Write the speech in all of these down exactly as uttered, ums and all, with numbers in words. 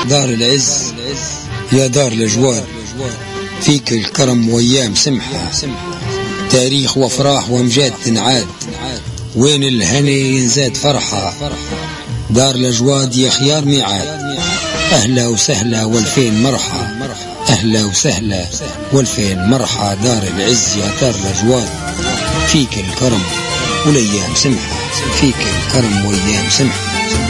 دار العز يا دار الأجواد، فيك الكرم وأيام سمحة، تاريخ وافراح وامجاد تنعاد، وين الهني ينزاد فرحة، دار الأجواد يا خيار ميعاد. أهلا وسهلا والفين مرحى، أهلا وسهلا والفين مرحى، دار العز يا دار الأجواد، فيك الكرم والأيام سمحة، فيك الكرم وأيام سمحة.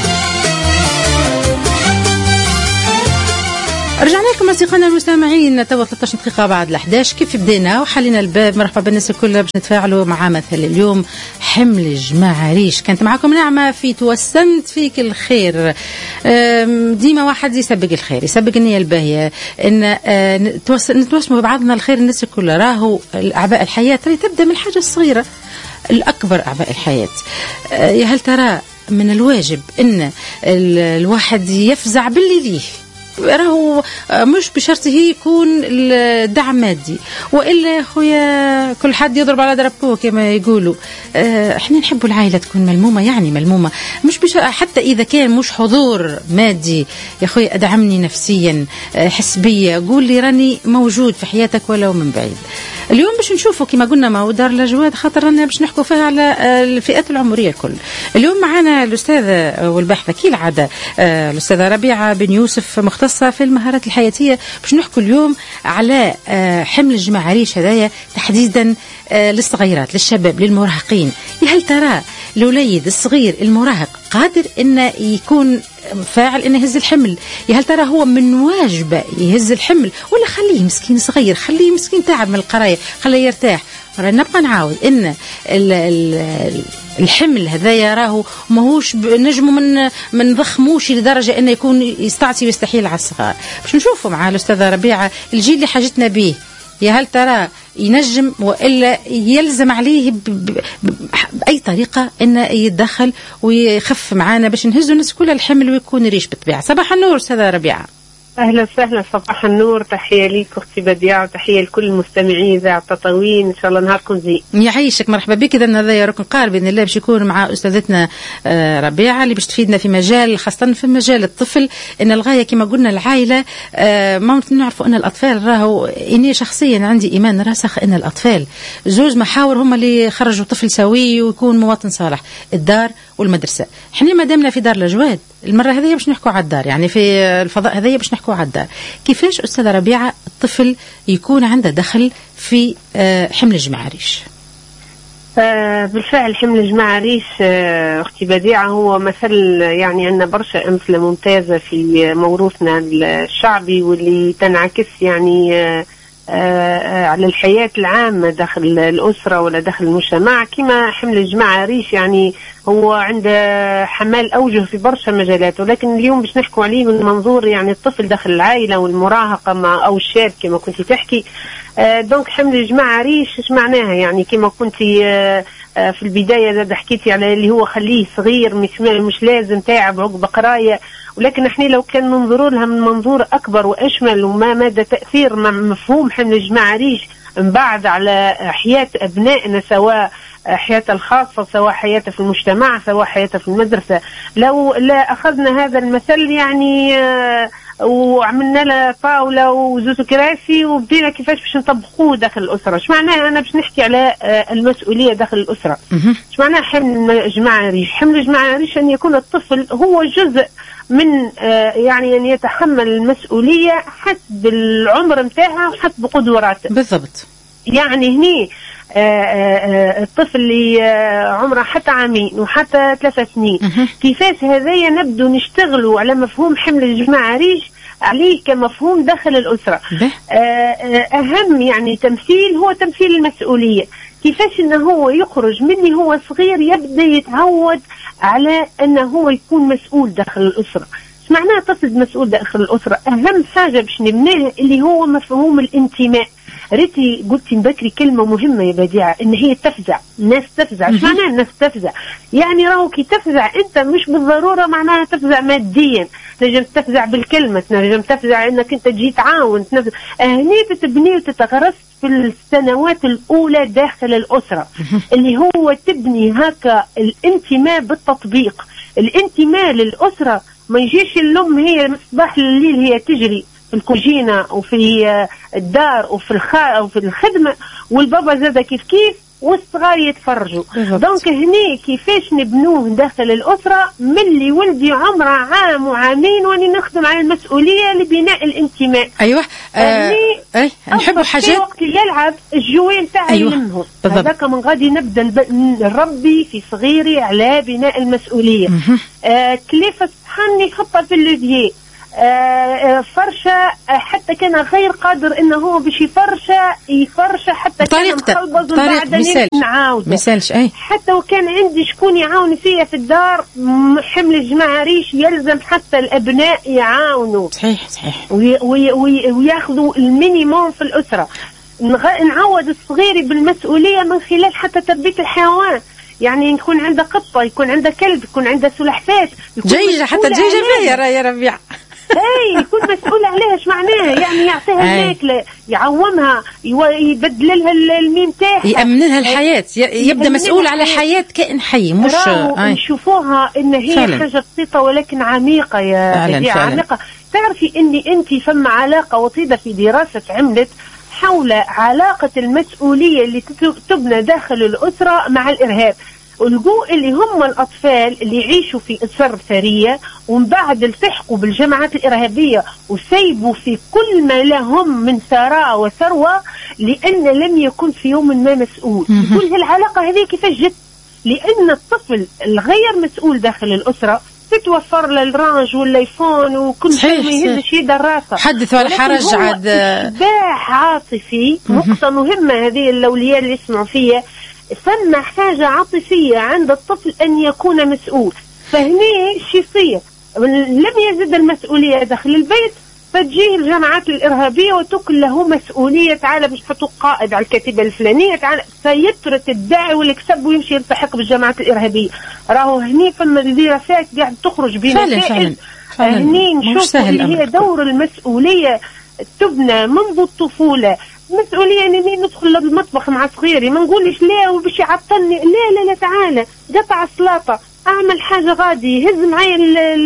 رجعنا لكم أصدقائنا المستمعين، توا ثلاثة عشر دقيقة بعد الأحداش. كيف بدينا وحلينا الباب، مرحبا بالناس الكل باش نتفاعلوا مع مثل اليوم حمل جماعة عريش. كانت معكم نعمة في توسمت فيك الخير. ديما واحد يسبق الخير، يسبق النية الباهية، ان نتوسموا ببعضنا الخير. الناس الكل راهو أعباء الحياة ترى تبدأ من الحاجة الصغيرة الأكبر. أعباء الحياة يا هل ترى من الواجب ان الواحد يفزع باللي ليه، راهو مش بشرطه يكون الدعم مادي، وإلا يا خويا كل حد يضرب على دربكوه كما يقولوا. احنا نحبوا العائلة تكون ملمومة، يعني ملمومة مش بش... حتى إذا كان مش حضور مادي يا خويا ادعمني نفسيا، حس بيا، قول لي راني موجود في حياتك ولو من بعيد. اليوم باش نشوفوا كما قلنا مع دار الأجواد، خاطر رانا باش نحكوا فيها على الفئات العمرية الكل. اليوم معنا الأستاذة والباحثة كالعادة الأستاذة ربيعة بن يوسف، مختصة في المهارات الحياتية. باش نحكوا اليوم على حمل الجماعة عريش هدايا تحديدا للصغيرات، للشباب، للمراهقين. هل ترى الوليد الصغير المراهق قادر إنه يكون فاعل إنه يهز الحمل؟ هل ترى هو من واجبه يهز الحمل، ولا خليه مسكين صغير، خليه مسكين تعب من القراية، خليه يرتاح؟ نبقى نعاود إن الحمل هذا راهو ماهوش نجمه من من ضخموش لدرجة إنه يكون يستعصي ويستحيل على الصغار. باش نشوفوا مع الأستاذة ربيعة الجيل اللي حاجتنا به، يا هل ترى ينجم وإلا يلزم عليه بأي طريقة إنه يتدخل ويخف معانا باش نهزوا الناس كلها الحمل ويكون ريش بالطبيعة. صباح النور أستاذة ربيعة. أهلا وسهلا، صباح النور، تحية ليك أختي بديعة وتحية لكل المستمعين إذاعة تطاوين. إن شاء الله نهاركم زين. يعيشك، مرحبا بك. إذا هذا ركن قال بإذن الله باش يكون مع أستاذتنا ربيعة اللي باش تفيدنا في مجال، خاصة في مجال الطفل. إن الغاية كما قلنا العائلة. ما نعرفوا أن الأطفال راهو، إني شخصيا عندي إيمان راسخ أن الأطفال زوج محاور هم اللي خرجوا طفل سوي ويكون مواطن صالح، الدار والمدرسة. احنا ما دامنا في دار الأجواد المرة هذه باش نحكوا على الدار، يعني في الفضاء هذه باش نحكوا على الدار. كيفاش أستاذة ربيعة الطفل يكون عنده دخل في حمل الجماعة عريش؟ آه بالفعل حمل الجماعة عريش آه أختي بديعة هو مثل، يعني عندنا برشا أمثلة ممتازة في موروثنا الشعبي، واللي تنعكس يعني آه آه على الحياة العامة داخل الأسرة ولا داخل المجتمع. كما حمل الجماعة عريش يعني هو عنده حمال أوجه في برشا مجالات، ولكن اليوم باش نحكوا عليه من منظور يعني الطفل داخل العائلة والمراهقة مع أو الشاب كما كنت تحكي. آه دونك حمل الجماعة عريش ايش معناها؟ يعني كما كنت آه آه في البداية زاد حكيتي على اللي هو خليه صغير، مش مش لازم تعب عقب قراية، ولكن احنا لو كان ننظروا لها من منظور أكبر وأشمل، وما مدى تأثير مفهوم حمل الجماعة عريش من بعد على حياة أبنائنا، سواء حياته الخاصة سواء حياته في المجتمع سواء حياته في المدرسة. لو لا أخذنا هذا المثل يعني آه وعملنا له طاولة وزوز كراسي وبدينا كيفاش باش نطبقوه داخل الأسرة. ايش معناها؟ أنا باش نحكي على آه المسؤولية داخل الأسرة. ايش معناها حمل الجماعة عريش؟ حمل الجماعة عريش أن يكون الطفل هو جزء من آه يعني أن يتحمل المسؤولية حسب العمر متاعها وحسب قدراته. بالضبط. يعني هني آآ آآ الطفل اللي عمره حتى عامين وحتى ثلاثة سنين، كيفاش هذايا نبدو نشتغلوا على مفهوم حمل الجماعة عريش عليه كمفهوم داخل الأسرة. أهم يعني تمثيل هو تمثيل المسؤولية، كيفاش انه هو يخرج مني هو صغير يبدأ يتعود على انه هو يكون مسؤول داخل الأسرة. ايش معناه طفل مسؤول داخل الأسرة؟ أهم حاجة باش نبنيها اللي هو مفهوم الانتماء. ريتي قلتي بكري كلمة مهمة يا بديعة، ان هي تفزع الناس، تفزع. ايش معناها الناس تفزع؟ يعني راهو كي تفزع انت مش بالضرورة معناها تفزع ماديا، تنجم تفزع بالكلمة، تنجم تفزع انك انت تجي تعاون، هني تتبني وتتغرس في السنوات الاولى داخل الاسرة، اللي هو تبني هكا الانتماء بالتطبيق. الانتماء للأسرة ما يجيش الأم هي من الصباح لليل هي تجري في الكوجينة وفي الدار وفي الخا وفي الخدمة، والبابا زاد كيف كيف والصغار يتفرجوا. دونك هني كيفاش نبنوه داخل الأسرة؟ ملي ولدي عمره عام وعامين واني نخدم على المسؤولية لبناء الانتماء. ايوه آه اي نحبوا حاجات وقت يلعب الجوين تاعي أيوة. يلمهم هذاك من غادي نبدا نربي في صغيري على بناء المسؤولية. آه كليفة صحني خطة في الليفيي آه فرشة حتى كان غير قادر انه هو باش يفرشة يفرشة حتى كان مخلبز وبعد نعاود مثالش اي حتى وكان عندي شكون يعاون فيا في الدار حمل الجماعة ريش يلزم حتى الابناء يعاونوا. صحيح صحيح وي وي وي وياخذوا المينيموم في الاسرة. نعود الصغير بالمسؤولية من خلال حتى تربية الحيوان، يعني يكون عنده قطة، يكون عنده كلب، يكون عنده سلحفاة، دجاجة حتى دجاجة فيها يا ربيع اي يكون مسؤول عليها. ايش معناها؟ يعني يعطيها الماكله، يعومها، يبدل لها الميم تاعها، يامن لها الحياه، يبدا مسؤول على حياه كائن حي. مش نشوفوها ان هي فعلا. حاجه بسيطه ولكن عميقه يا بديع، عميقه. تعرفي اني انت فما علاقه وطيده في دراسه عملت حول علاقه المسؤوليه اللي تبنى داخل الاسره مع الارهاب. ولقوا اللي هم الأطفال اللي يعيشوا في أسر ثرية ومن بعد التحقوا بالجماعات الإرهابية وسيبوا في كل ما لهم من ثراء وثروة لأن لم يكن في يوم ما مسؤول. كل هالعلاقة هذه كيفاش جت؟ لأن الطفل الغير مسؤول داخل الأسرة تتوفر له الرانج واللايفون وكل شيء ما يهزش يده راسه، حدث ولا حرج. عاد إشباح عاطفي، نقطة مهمة هذه الأولياء اللي يسمعوا فيها. ثم حاجة عاطفية عند الطفل أن يكون مسؤول. فهني شي يصير لم يزد المسؤولية داخل البيت، فتجيه الجماعات الإرهابية وتكل له مسؤولية. تعالى باش تحطوا قائد على الكتيبة الفلانية، تعالى سيترك الداعي والكسب ويمشي يلتحق بالجماعات الإرهابية. راهو هني فما الدراسات قاعد تخرج بنتائج. هني نشوف اللي هي دور المسؤولية تبنى منذ الطفولة. مسؤولية يعني ندخل للمطبخ مع صغيري ما نقولش لا وباش يعطلني، لا لا لا تعالى قطع السلطة، اعمل حاجة غادي، هز معايا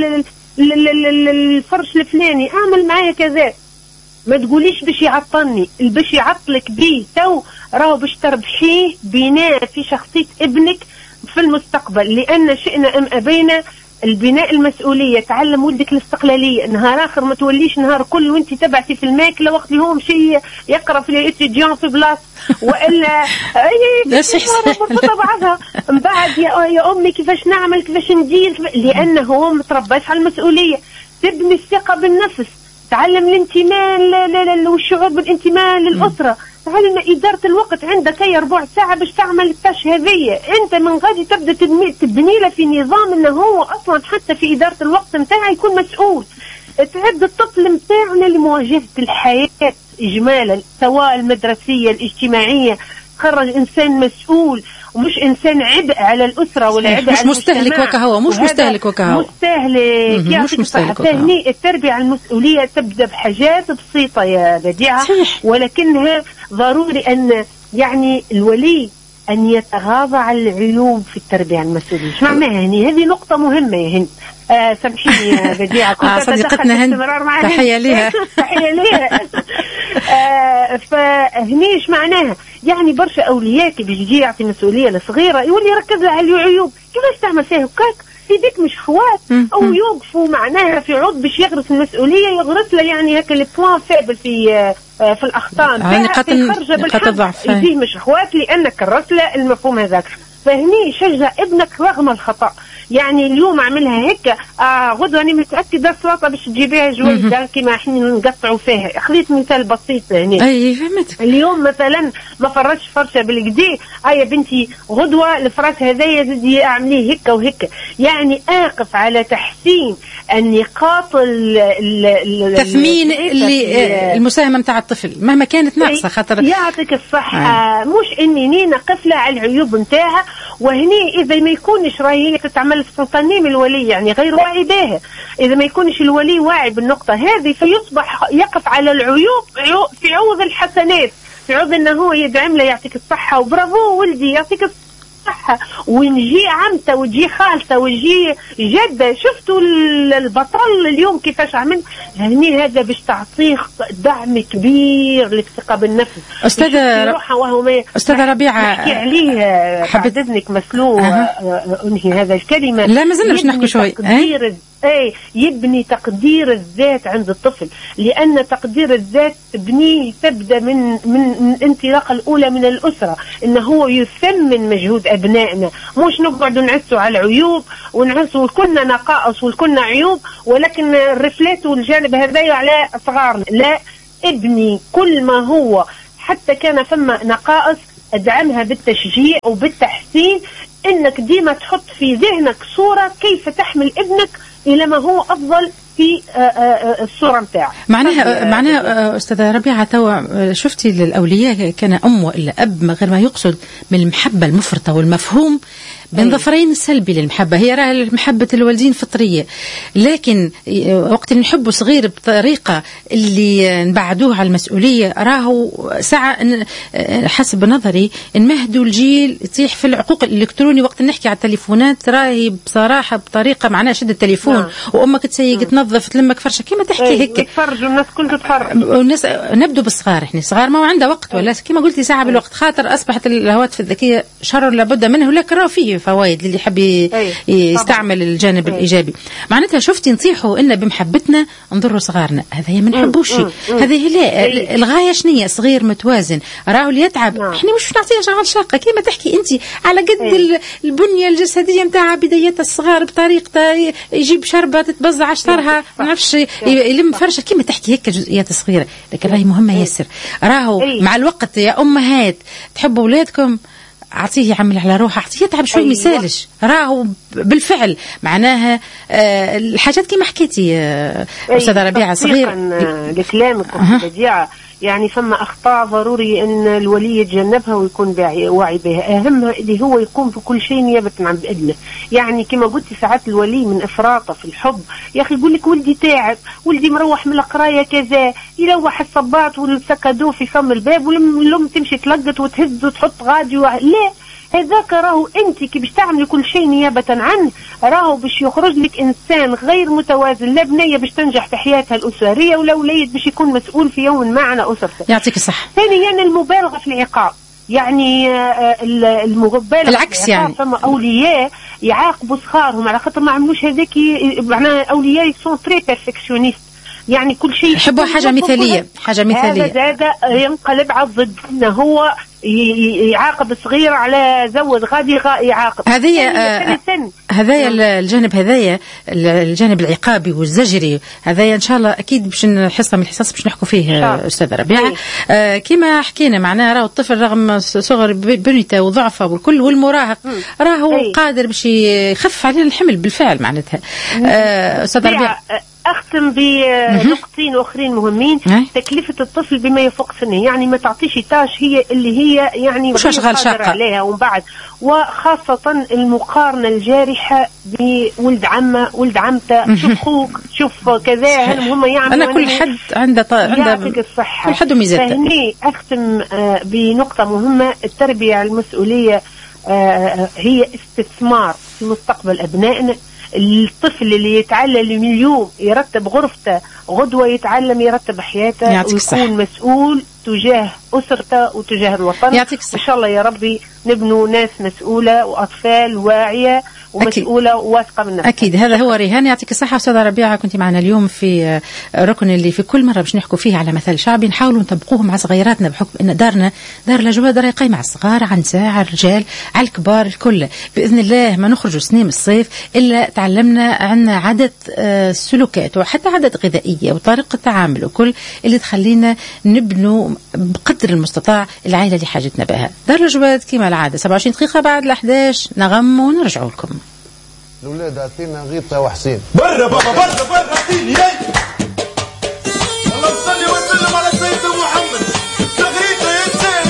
الفرش الفلاني، اعمل معايا كذا. ما تقوليش باش يعطلني، باش يعطلك بيه تو راهو باش تربحيه بناء في شخصية ابنك في المستقبل. لأن شئنا أم أبينا البناء المسؤولية. تعلم ولدك الاستقلالية، نهار آخر ما توليش نهار كل وانت تبعتي في الماكلة وقت اللي هو مشي يقرأ في الاتجان في بلاص وإلا أي مرة بعضها من بعد يا, يا أمي كيفاش نعمل كيفاش ندير كيف... لأنه هو مترباش على المسؤولية. تبني الثقة بالنفس، تعلم الانتماء والشعور بالانتماء للأسرة، تعلم إدارة الوقت. عندك أي ربع ساعة باش تعمل التاش هذية، أنت من غادي تبدأ تبني, تبني له في نظام أنه هو أصلا حتى في إدارة الوقت متاعه يكون مسؤول. تعد الطفل متاعنا لمواجهة الحياة إجمالا، سواء المدرسية الاجتماعية، خرج إنسان مسؤول ومش إنسان عبء على الأسرة ولا عبء مش على مستهلك وكهو مش مستهلك وكهو مستهلك مش مستهلك وكهو. فهني التربية على المسؤولية تبدأ بحاجات بسيطة يا بديعة، ولكنها ضروري أن يعني الولي أن يتغاضى عن العيوب في التربية على المسؤولية. شو معناها هني؟ هذه نقطة مهمة يا هند. آه سامحيني يا بديعة كنت آه صديقتنا هند، تحية ليها تحية ليها. آه فهني ايش معناها؟ يعني برشا أولياء كي بيجي يعطي مسؤولية لصغيرة يولي يركز على العيوب، كيفاش تعمل فيها هكاك؟ يديك مش خوات أو يوقفوا معناها في عود باش يغرس المسؤولية، يغرس له يعني هكا البوان فابل في آه في الأخطاء نقاط نقاط الضعف. يديه مش خوات لأنك كرس له المفهوم هذاك. فهني شجع ابنك رغم الخطأ. يعني اليوم اعملها هيك آه غدوه انا متاكده السلطه باش تجيبيها جويده كيما احنا نقطعوا فيها. خذيت مثال بسيط هنا. اي فهمتك. اليوم مثلا ما فرشش فرشه بالكدي، اه يا بنتي غدوه الفراش هذايا زدي اعمليه هيك وهيك. يعني اقف على تحسين النقاط التثمين اللي المساهمه نتاع الطفل مهما كانت ناقصه. خاطر يعطيك الصحه آه. مش اني نينا قفله على العيوب نتاعها. وهني اذا ما يكونش راهي تتعمل في تصنيم الولي يعني غير واعي بها، اذا ما يكونش الولي واعي بالنقطه هذه فيصبح يقف على العيوب في عوض الحسنات، في عوض انه هو يدعم له يعطيك الصحه وبرافو ولدي يعطيك الصحة، ونجي عمته وتجي خالته وتجي جدة. شفتوا البطل اليوم كيفاش عمل هني؟ هذا باش تعطيه دعم كبير للثقة بالنفس. أستاذة وهو أستاذة ربيعة نحكي عليه حبيت إذنك مسلوق أه. أنهي هذا الكلمة. لا ما زلنا باش نحكي شوي. تقدير اي يبني تقدير الذات عند الطفل، لأن تقدير الذات تبنيه تبدأ من من الانطلاقة الأولى من الأسرة، إنه هو يثمن مجهود أبنائنا، مش نقعد نعسوا على العيوب ونعسوا كلنا نقائص وكلنا عيوب ولكن الرفلات والجانب هذا على صغارنا. لا، ابني كل ما هو حتى كان ثم نقائص ادعمها بالتشجيع وبالتحسين، انك ديما تحط في ذهنك صورة كيف تحمل ابنك الى ما هو افضل في الصورة متاعه. معناها معناها أستاذة ربيعة توا شفتي للأولياء كان أم وإلا أب من غير ما يقصد من المحبة المفرطة والمفهوم بين ظفرين سلبي للمحبة. هي راه محبة الوالدين فطرية، لكن وقت اللي نحبوا صغير بطريقة اللي نبعدوه على المسؤولية راهو ساعة حسب نظري نمهدوا الجيل يطيح في العقوق الإلكتروني. وقت نحكي على التليفونات راهي بصراحة بطريقة معناها شد التليفون نعم. وأمك تسيق تنظف تلمك فرشة كيما تحكي ايه هيك يتفرجوا الناس كل تتفرج. والناس نبدو بالصغار، احنا صغار ما عنده وقت ولا كيما قلتي ساعة بالوقت، خاطر أصبحت الهواتف الذكية شر لابد منه، ولكن راه فيه فوائد للي يحب يستعمل الجانب أيه. الإيجابي. معناتها شفتي نصيحوا إن بمحبتنا نضروا صغارنا، هذا هي ما نحبوش. هذه لا أيه. الغاية شنية؟ صغير متوازن راهو اللي يتعب نعم. احنا مش نعطيه شغل شاقة كيما تحكي أنت على قد أيه. البنية الجسدية متاع بدايات الصغار بطريقة يجيب شربة تتبزع عشرها ما نعرفش يلم فرشة كيما تحكي هيك جزئيات صغيرة، لكن راهي مهمة ياسر. راهو أيه. مع الوقت يا أمهات تحبوا أولادكم أعطيه يعمل على روحه، أعطيه يتعب شوي أيوة. مثالش راهو بالفعل معناها آه الحاجات كما حكيتي آه أيوة. أستاذة ربيعة صغير لكلامك بديعة يعني ثم أخطاء ضروري أن الولي يتجنبها ويكون واعي بها. أهمها اللي هو يقوم بكل شيء نيابة عن ابنه. يعني كما قلت ساعات الولي من إفراطه في الحب يا أخي يقول لك ولدي تعب، ولدي مروح من القراية كذا، يلوح الصباط والسكادو في فم الباب والأم تمشي تلقط وتهز وتحط غادي لا، هذاك راهو انت كي باش تعملي كل شيء نيابه عنه راهو باش يخرج لك انسان غير متوازن، لا بنيه باش تنجح في حياتها الاسريه ولا وليد باش يكون مسؤول في يوم ما على اسرته. يعطيك الصحه. ثانيا يعني المبالغه في العقاب، يعني المبالغه العكس يعني فما اولياء يعاقبوا صغارهم على خاطر ما عملوش هذاك، معناها اولياء يسون تري بيرفكشنست، يعني كل شيء يحبوا حاجه مثاليه حاجه مثاليه. هذا ينقلب على الضد، انه هو يعاقب الصغير على زود غادي يعاقب. هذايا آه هذايا الجانب هذايا الجانب العقابي والزجري هذايا ان شاء الله اكيد باش حصه من الحصص باش نحكوا فيه استاذه ربيعه. آه كما حكينا معناها راهو الطفل رغم صغر بنيته وضعفه والكل والمراهق راهو قادر باش يخفف علينا الحمل بالفعل معناتها. آه استاذه ربيعه أختم بنقطتين أخرين مهمين. تكلفة الطفل بما يفوق سنه، يعني ما تعطيش تاش هي اللي هي يعني مش أشغال شاقة عليها ومن بعد، وخاصة المقارنة الجارحة بولد عمه ولد عمته، شوف خوك شوف كذا، هم يعملوا. أنا كل حد عنده ط... عنده الصحة، كل حد وميزاته. فهني أختم بنقطة مهمة، التربية على المسؤولية هي استثمار في مستقبل أبنائنا. الطفل اللي يتعلم اليوم يرتب غرفته غدوة يتعلم يرتب حياته ويكون مسؤول تجاه أسرته وتجاه الوطن. إن شاء الله يا ربي نبنوا ناس مسؤولة وأطفال واعية ومسؤولة وواثقة من نفسها. أكيد هذا هو رهان. يعطيك الصحة أستاذة ربيعة، كنت معنا اليوم في ركن اللي في كل مرة باش نحكوا فيه على مثل شعبي نحاولوا نطبقوه مع صغيراتنا، بحكم أن دارنا دار الأجواء دار قايمة على الصغار على النساء على الرجال على الكبار الكل. بإذن الله ما نخرجوا سنين الصيف إلا تعلمنا عنا عدد سلوكات وحتى عدد غذائية وطريقة تعامل وكل اللي تخلينا نبنوا بقدر المستطاع العائلة اللي حاجتنا بها. دار الأجواء كما العادة سبعة وعشرين دقيقة بعد الأحداش نغم ونرجعوا لكم. الأولاد عطينا غيطة وحسين برا بابا برا برا عطيني